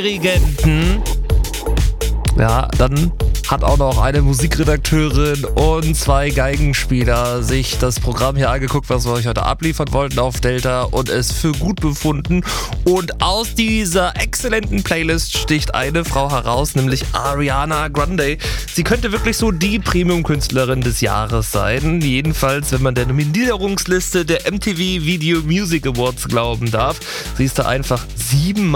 Dirigenten. Ja, dann hat auch noch eine Musikredakteurin und 2 Geigenspieler sich das Programm hier angeguckt, was wir euch heute abliefern wollten auf Delta und es für gut befunden. Und aus dieser exzellenten Playlist sticht eine Frau heraus, nämlich Ariana Grande. Sie könnte wirklich so die Premium-Künstlerin des Jahres sein. Jedenfalls, wenn man der Nominierungsliste der MTV Video Music Awards glauben darf. Sie ist da einfach 7